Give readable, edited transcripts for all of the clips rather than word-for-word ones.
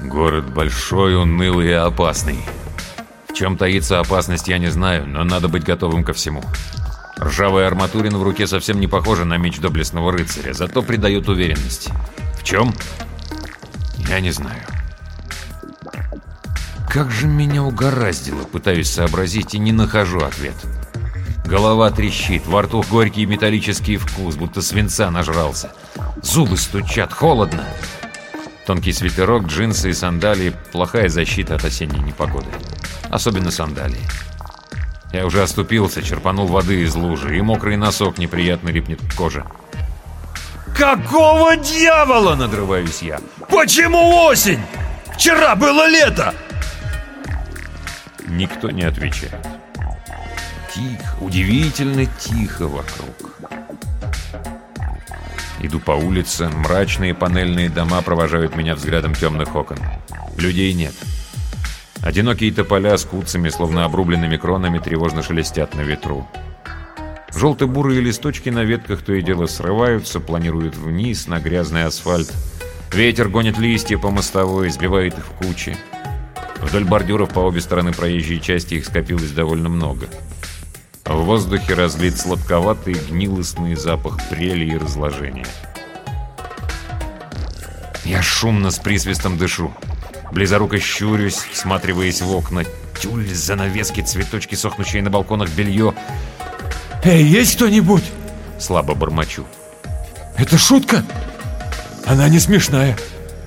Город большой, унылый и опасный. В чем таится опасность, я не знаю, но надо быть готовым ко всему. Ржавая арматурина в руке совсем не похожа на меч доблестного рыцаря, зато придает уверенность. В чем? Я не знаю. Как же меня угораздило, пытаюсь сообразить и не нахожу ответ. Голова трещит, во рту горький металлический вкус, будто свинца нажрался. Зубы стучат, холодно. Тонкий свитерок, джинсы и сандалии – плохая защита от осенней непогоды. Особенно сандалии. Я уже оступился, черпанул воды из лужи, и мокрый носок неприятно липнет к коже. «Какого дьявола?» – надрываюсь я. «Почему осень? Вчера было лето!» Никто не отвечает. Тихо, удивительно тихо вокруг. Иду по улице, мрачные панельные дома провожают меня взглядом темных окон. Людей нет. Одинокие тополя с куцами, словно обрубленными кронами, тревожно шелестят на ветру. Желто-бурые листочки на ветках то и дело срываются, планируют вниз на грязный асфальт. Ветер гонит листья по мостовой, сбивает их в кучи. Вдоль бордюров по обе стороны проезжей части их скопилось довольно много. В воздухе разлит сладковатый гнилостный запах прели и разложения. Я шумно с присвистом дышу. Близоруко щурюсь, всматриваясь в окна. Тюль, занавески, цветочки, сохнущие на балконах, белье. «Эй, есть кто-нибудь?» Слабо бормочу. «Это шутка? Она не смешная».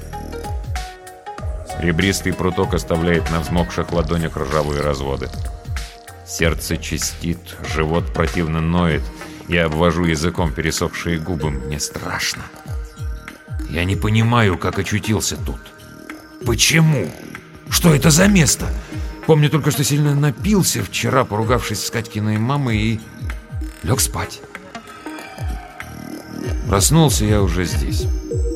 Ребристый пруток оставляет на взмокших ладонях ржавые разводы. Сердце чистит, живот противно ноет. Я обвожу языком пересохшие губы. Мне страшно. Я не понимаю, как очутился тут. Почему? Что это за место? Помню только, что сильно напился вчера, поругавшись с Катькиной мамой, и лег спать. Проснулся я уже здесь.